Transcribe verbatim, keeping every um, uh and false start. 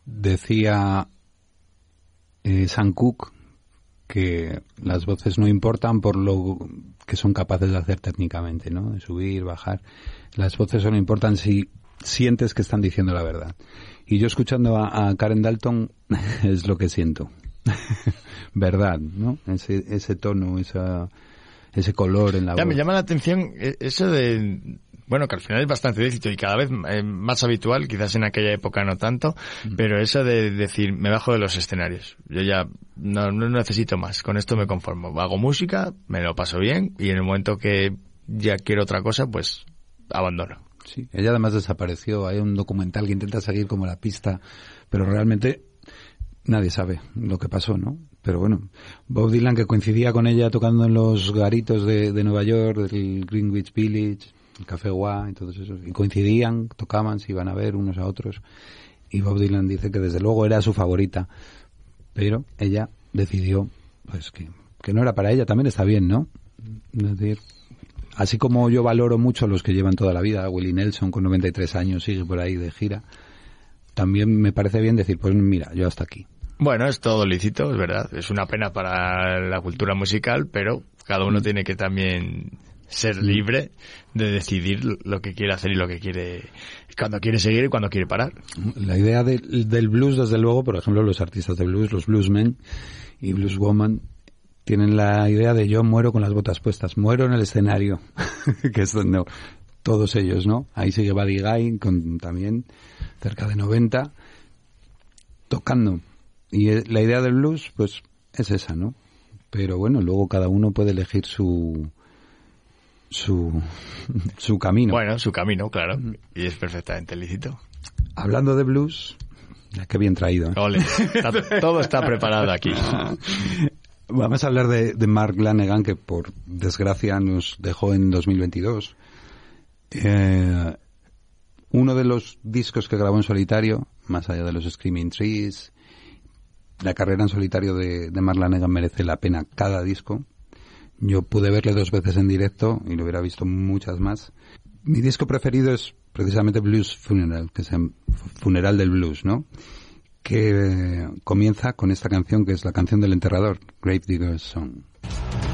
decía eh, Sam Cooke que las voces no importan por lo que son capaces de hacer técnicamente, ¿no? De subir, bajar. Las voces solo importan si sientes que están diciendo la verdad. Y yo escuchando a, a Karen Dalton es lo que siento. Verdad, ¿no? Ese, ese tono, esa, ese color en la ya, voz. Me llama la atención eso de... Bueno, que al final es bastante éxito y cada vez eh, más habitual, quizás en aquella época no tanto, mm. pero eso de decir, me bajo de los escenarios. Yo ya no, no necesito más, con esto me conformo. Hago música, me lo paso bien y en el momento que ya quiero otra cosa, pues abandono. Sí, ella además desapareció. Hay un documental que intenta seguir como la pista, pero realmente nadie sabe lo que pasó, ¿no? Pero bueno, Bob Dylan, que coincidía con ella tocando en los garitos de, de Nueva York, del Greenwich Village, el Café Guá y todos esos, y coincidían, tocaban, se iban a ver unos a otros, y Bob Dylan dice que desde luego era su favorita, pero ella decidió pues que, que no era para ella. También está bien, ¿no? Es decir, así como yo valoro mucho a los que llevan toda la vida, Willie Nelson con noventa y tres años sigue por ahí de gira, también me parece bien decir, pues mira, yo hasta aquí. Bueno, es todo lícito, es verdad, es una pena para la cultura musical, pero cada uno mm. tiene que también ser libre de decidir lo que quiere hacer y lo que quiere, cuando quiere seguir y cuando quiere parar. La idea de, del blues, desde luego, por ejemplo, los artistas de blues, los bluesmen y blueswoman, tienen la idea de yo muero con las botas puestas, muero en el escenario, que es donde todos ellos, ¿no? Ahí sigue Buddy Guy, con también cerca de noventa, tocando. Y la idea del blues, pues, es esa, ¿no? Pero bueno, luego cada uno puede elegir su... su su camino. Bueno, su camino, claro, y es perfectamente lícito. Hablando de blues, ya que bien traído, ¿eh? Ole, está, todo está preparado aquí. Vamos a hablar de, de Mark Lanegan, que por desgracia nos dejó en dos mil veintidós. Eh, uno de los discos que grabó en solitario, más allá de los Screaming Trees, la carrera en solitario de, de Mark Lanegan merece la pena cada disco. Yo pude verle dos veces en directo y lo hubiera visto muchas más. Mi disco preferido es precisamente Blues Funeral, que es el funeral del blues, ¿no? Que eh, comienza con esta canción que es la canción del enterrador, Gravedigger's Song.